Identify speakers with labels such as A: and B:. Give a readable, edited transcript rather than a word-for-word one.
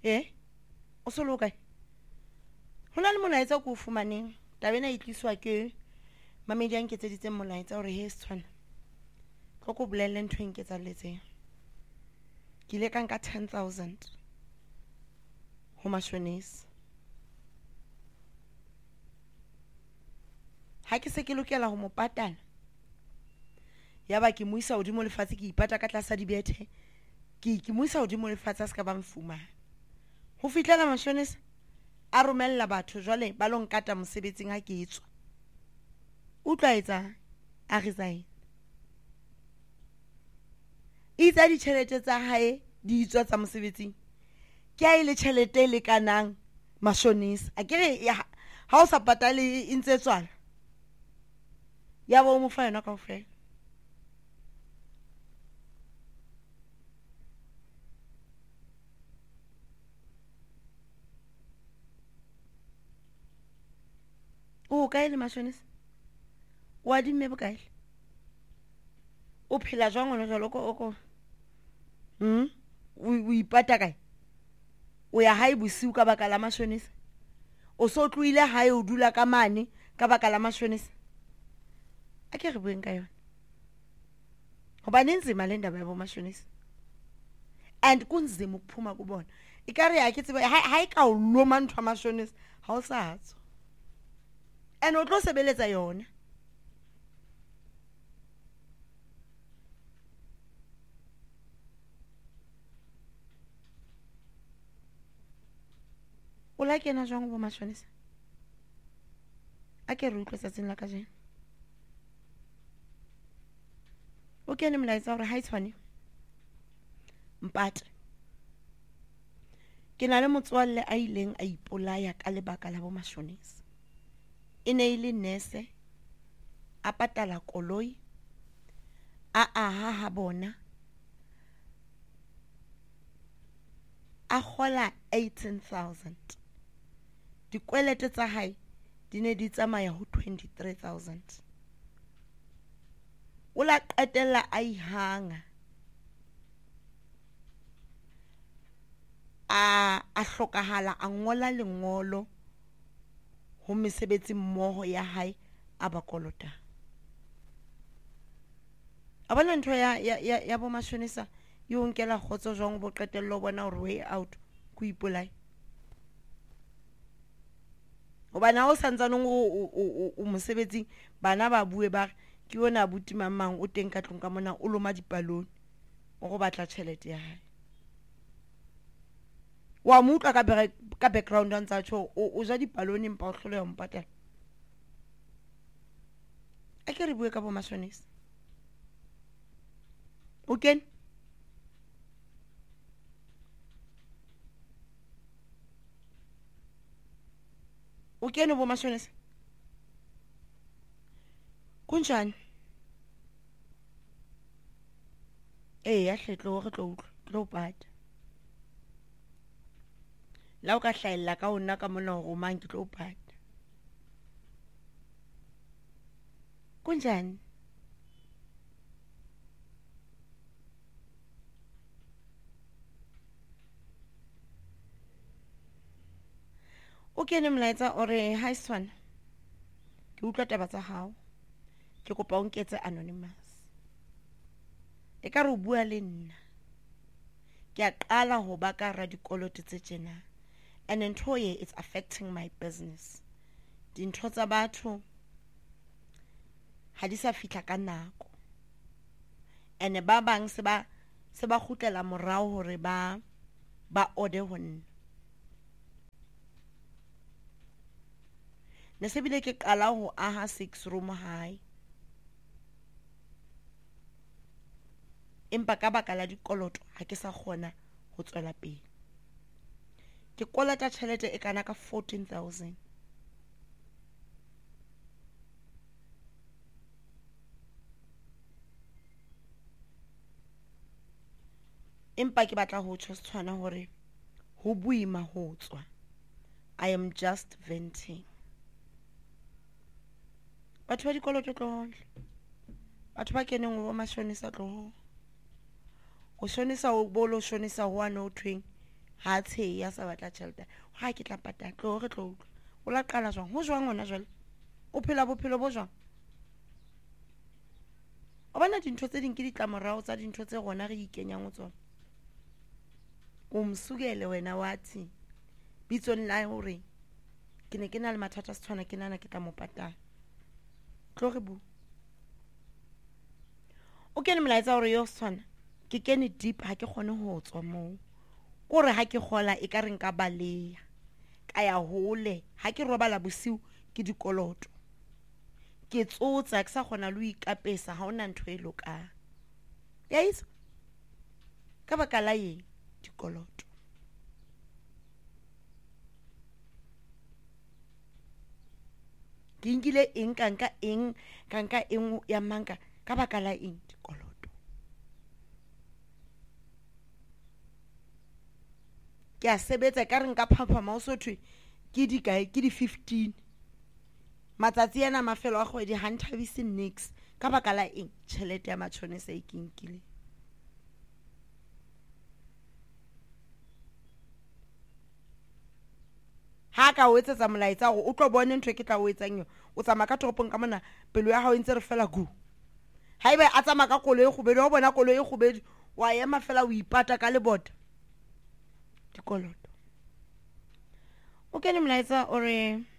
A: o solo kae hona le molaetsa ko fumaneng tabena e tliswa ke mamedi a nketseditseng molaetsa hore he Setswana tlo ko bolelle ntho e nketsalletseng ke ile ka nka 10,000 ho mashonisa ha ke se ke lokela ho mo patala yaba ke mo isa hodimo lefatshe ke ipata ka tlasa dibethe ke mo isa hodimo lefatshe a se ka ba mfumana ho fitlela mashonisa a romella batho jwale ba lo nkata mosebetsing ha ke etswa utlwa etsa a resign itsa ditjhelete tsa hae di itswa tsa mosebetsing ke a ile tjhelete le kanang mashonisa a kere ha o sa patale e ntse tswala ya bo mo fa yona kaofela o kae le mashonisa o adimme bokae o phela jwang ona jwalo ko o ipata kae o ya hae bosiu ka baka la mashonisa o so tloile hae o dula ka mane ka baka la mashonisa a ke re bueng ka yona hobane nzima le ndaba ya bo mashonisa and kunzima ukuphuma kubona ikare yakhe tsebe ha ka o loma ntho ya mashonisa ha o sa tsho and o tlo sebeletsa yona o la kena jwang bo mashonisa a ke re utlwe tsatsing la kajeno o kene molaetsa hore ha e tshwane mpata ke na le motswalle a ileng a ipolaya ka lebaka la bo mashonisa e ne ile nese a patala koloi a aha ha bona a khola 18,000 dikwelete tsa hae di ne di tsamaya ho 23,000 o la qetella a ihanga a hlokahala a ngola lengolo ho mesebetsi mmoho ya hae a ba kolota a bona ntho ya bo mashonisa yo nkela khotso jwang bo qetello bona hore way out ku ipolai obana o santsanong o mosebetsing bana ba bue ba ke yona buti mamang o teng ka tlong ka mona o loma dipalone o go batla tšhelete ya hae wa mutla ka background ntsa tsho o ja dipalone mpa o hlole ya mpatela a ke re bue ka bo mashonisa okay o kene bo mashonisa kunjani ya hletlo re tlo pata la o ka hlaella ka ona ka mona go mang ke tlo pata kunjani o kene molaetsa ore hi Setswana ke utlwa taba tsa hao ke kopa o nketse anonymous e ka re o bua le nna ke a qala ho ba ka ra dikoloto tse tjena and ntho ye it's affecting my business dintho tsa batho ha di sa fihla ka nako and ba bang se ba khutlela morao hore ba ode ho nna ne se bile ke qala ho aha 6 room high empa ka baka la dikoloto ha ke sa kgona ho tswela pele ke kolata tjhelete e kana ka 14,000 empa ke batla ho tsho Setswana hore ho buima ho tswa I am just venting batho ba dikoloto tlohole batho ba keneng ho mashonisa tlohole o shonisa o bolo shonisa ho ano thweng ha tshe ya sa batla tšhelete ha ke tla patala tlo re tlo utlwa o la qala jwang ho jwang ona jwale o phela bophelo bo jwang o bona dintho tse ding ke ditlamorao tsa dintho tse rona re ikenyang ho tsona o msukele wena wathi bitsong la hore ke ne ke na le mathata se tshwana ke nana ke tla mo patala tlo re bu o kene molaetsa hore yo tshwana ke kene deep ha ke kgone ho tswa moo o re ha ke gola e ka reng ka baleya ka ya hole ha ke robala bosiu ke dikoloto ke tsotsa ke sa kgona le ho ikapesa ha ona ntho e lokang ya itse ka baka la ye dikoloto ke nkile eng kanka eng ya manka ka baka la eng dikoloto ke a sebetsa ka reng ka phaphama o so thwe ke di 15 matsatsi yana mafelo a kgwedi ha nthabise nix ka baka la eng tšhelete ya matšhonisa e ke nkile ha ka o etsetsa molaetsa gore o tlo bone ntho ke tla o etsang yo o tsamaya ka toropong ka mona pelo ya hao ntse re fela gu ha ebe a tsamaya ka koloi e kgobedi o bona koloi e kgobedi wa ema fela o ipata ka lebota dikoloto o kene molaetsa ore